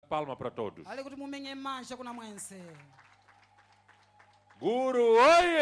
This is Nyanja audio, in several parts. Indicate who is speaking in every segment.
Speaker 1: Palma para todos.
Speaker 2: ali kuti mumenye manja kuna mwense.
Speaker 1: Guru,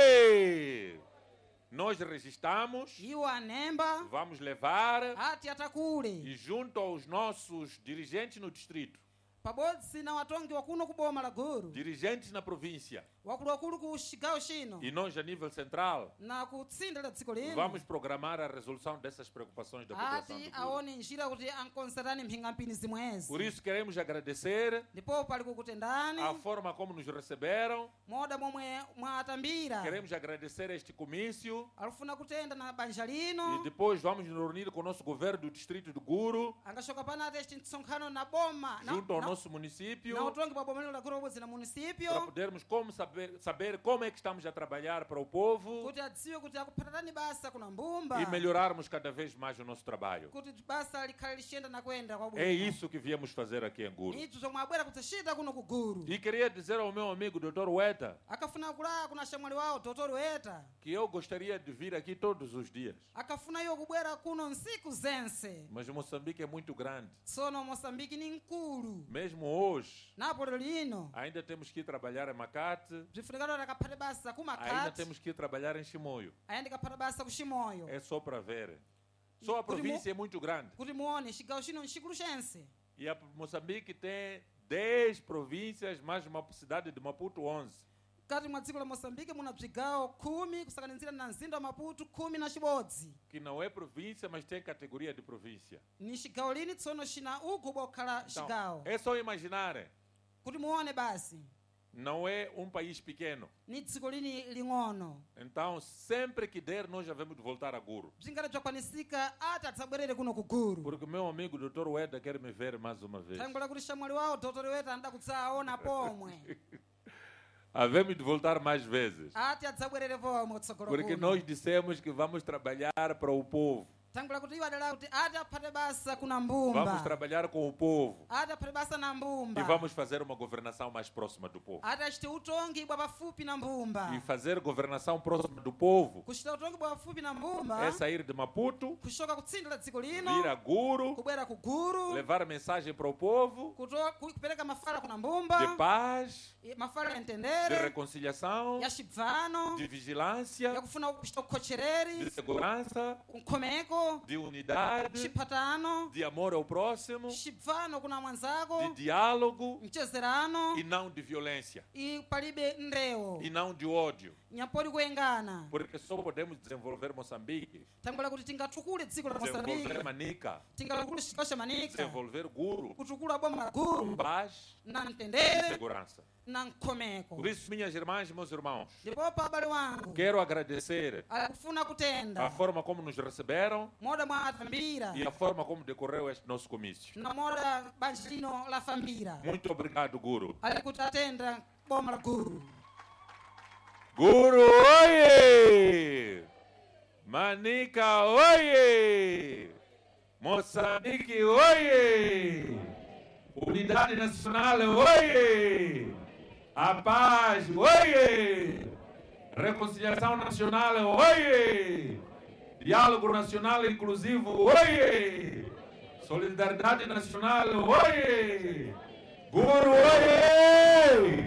Speaker 1: oye! Nós resistamos,
Speaker 2: Iwo anemba
Speaker 1: vamos levar
Speaker 2: ati atakule
Speaker 1: e junto aos nossos dirigentes no distrito,
Speaker 2: pabodzi na watongi wakuno kuboma la Guru,
Speaker 1: dirigentes na província
Speaker 2: wakuluakulu ku xigawo xino
Speaker 1: e nós a nível central,
Speaker 2: na kutsinda la dziko lino,
Speaker 1: vamos programar a resolução dessas preocupações da população
Speaker 2: ati
Speaker 1: do Guru.
Speaker 2: aone njira kuti ankonserani mphingampini zimwezi.
Speaker 1: Por isso queremos agradecer
Speaker 2: Ndipo pali kukutendani
Speaker 1: a forma como nos receberam,
Speaker 2: moda momwe mwatambira,
Speaker 1: queremos agradecer este comício
Speaker 2: alufuna kutenda na banja
Speaker 1: e
Speaker 2: lino,
Speaker 1: depois vamos nos reunir com o nosso governo do distrito do Guru,
Speaker 2: angashoka panati este mtsonkhano na boma
Speaker 1: junto ao
Speaker 2: na
Speaker 1: nosso município,
Speaker 2: utongi bwa boma lino la Guru pabodzi na munisipyo,
Speaker 1: para podermos saber como é que estamos a trabalhar para o povo
Speaker 2: kuti adziwe kuti akuphatatani basa kuna mbumba
Speaker 1: e melhorarmos cada vez mais o nosso trabalho.
Speaker 2: kuti basa likhale lixiyenda na kuyenda kwa bwino.
Speaker 1: É isso que viemos fazer aqui em Guru.
Speaker 2: Idzo zomwe abwera kudzachita kuno ku Guru.
Speaker 1: E queria dizer ao meu amigo Dr. Weta
Speaker 2: Akafuna kulaa kuna xamwali wawo Dr. Weta,
Speaker 1: que eu gostaria de vir aqui todos os dias,
Speaker 2: akafuna iwo kubwera kuno nsiku zense.
Speaker 1: mas Moçambique é muito grande.
Speaker 2: Tsono Moçambique ni nkulu,
Speaker 1: Mesmo hoje,
Speaker 2: napo lero lino
Speaker 1: ainda temos que ir trabalhar em Macate,
Speaker 2: bzifunika lero akaphate basa ku
Speaker 1: ainda
Speaker 2: Makati,
Speaker 1: temos que ir trabalhar em Chimoio.
Speaker 2: ayende kaphata basa ku Ximoyo,
Speaker 1: É só para ver. Só a província é muito grande.
Speaker 2: kuti muone xigawo xino nxikulu xense.
Speaker 1: E a Moçambique tem 10 províncias, mais uma cidade de Maputo, 11.
Speaker 2: Kati mwa dziko la Moçambique muna bzigawo 10 kusakanizira na mzinda wa Maputo 10
Speaker 1: Que não é província, mas tem categoria de província.
Speaker 2: ni xigawo lini tsono xina ugu bokhala
Speaker 1: Então,
Speaker 2: xigawo,
Speaker 1: é só imaginar.
Speaker 2: kuti muone basi
Speaker 1: Não é um país pequeno.
Speaker 2: ni dziko lini ling'ono.
Speaker 1: Então, sempre que der, nós já vamos voltar a Guru.
Speaker 2: bzingati bzakwanisika ati adzabwerere kuno ku Guru.
Speaker 1: Porque meu amigo Dr. Weda quer me ver mais uma vez.
Speaker 2: tangola kuti xamwali wawo Dr. Weta anda kudzaona pomwe,
Speaker 1: Havemos de voltar mais vezes.
Speaker 2: ati adzabwerere pomwe kutsogolo
Speaker 1: Porque
Speaker 2: kuno.
Speaker 1: nós dissemos que vamos trabalhar para o povo.
Speaker 2: tangola kuti iwo adala kuti ati aphate basa kuna
Speaker 1: Vamos
Speaker 2: mbumba,
Speaker 1: trabalhar com o povo.
Speaker 2: ati aphate basa na mbumba,
Speaker 1: E vamos fazer uma governação mais próxima do povo.
Speaker 2: ati achite utongi bwa pafupi na mbumba.
Speaker 1: E fazer governação próxima do povo
Speaker 2: kuchita utongi bwa pafupi na mbumba
Speaker 1: é sair de Maputo,
Speaker 2: kushoka kutsinda la dziko lino
Speaker 1: vir a Guru,
Speaker 2: kubwera ku Guru,
Speaker 1: levar mensagem para o povo
Speaker 2: kupereka mafala kuna
Speaker 1: de
Speaker 2: mbumba,
Speaker 1: paz,
Speaker 2: mafala ya
Speaker 1: de
Speaker 2: mtendere,
Speaker 1: reconciliação,
Speaker 2: ya xibvano,
Speaker 1: de vigilância,
Speaker 2: yakufuna kuchita
Speaker 1: de
Speaker 2: ukhochereri,
Speaker 1: segurança,
Speaker 2: unkhomeko,
Speaker 1: de unidade,
Speaker 2: xiphatano,
Speaker 1: de amor ao próximo,
Speaker 2: xibvano kuna mwanzako,
Speaker 1: de diálogo
Speaker 2: mchezerano,
Speaker 1: e não de violência,
Speaker 2: e palibe ndewo
Speaker 1: e não de ódio.
Speaker 2: nyapodi kuyengana.
Speaker 1: Porque só podemos desenvolver Moçambique,
Speaker 2: tangola kuti tingatukule dziko la
Speaker 1: desenvolver
Speaker 2: Moçambique,
Speaker 1: Manica,
Speaker 2: tingatukule xigawo xa Manica,
Speaker 1: desenvolver Guru,
Speaker 2: kutukula boma la Guru
Speaker 1: paz
Speaker 2: na
Speaker 1: e
Speaker 2: mtendere
Speaker 1: segurança.
Speaker 2: na nkhomeko.
Speaker 1: Por isso, minhas irmãs e meus irmãos,
Speaker 2: ndipo pa abale wangu
Speaker 1: quero agradecer
Speaker 2: akufuna
Speaker 1: a
Speaker 2: kutenda
Speaker 1: forma como nos receberam
Speaker 2: moda mwatambira
Speaker 1: e a forma como decorreu este nosso comício.
Speaker 2: na moda banja lino lafambira,
Speaker 1: Muito obrigado, Guru.
Speaker 2: ali kuti atenda boma la Guru.
Speaker 1: Guru, oye! Manica, oye! Moçambique, oye! Unidade Nacional, oye! A paz, oye! Reconciliação Nacional, oye! Diálogo Nacional Inclusivo, oye! Solidariedade Nacional, oye! Guru, oye!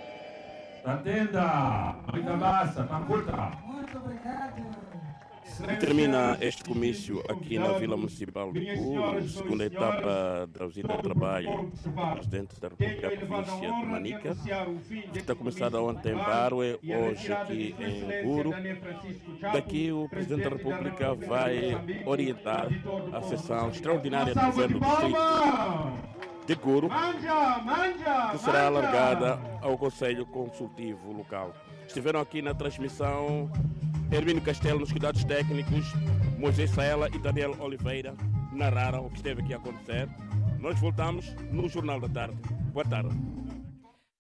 Speaker 1: Atenda, muita massa, tá curta.
Speaker 2: Muito obrigado.
Speaker 3: Termina este comício aqui na Vila Municipal de Guru, segunda etapa da usina de trabalho do Presidente da República da Província de Manica, que está começada ontem em Barwe, hoje aqui em Guru. Daqui o Presidente da República vai orientar a sessão extraordinária do Governo do Distrito de Guru, que será alargada ao Conselho Consultivo Local. Estiveram aqui na transmissão Hermínio Castelo nos cuidados técnicos, Moisés Saela e Daniel Oliveira narraram o que esteve aqui a acontecer. Nós voltamos no Jornal da Tarde. Boa tarde.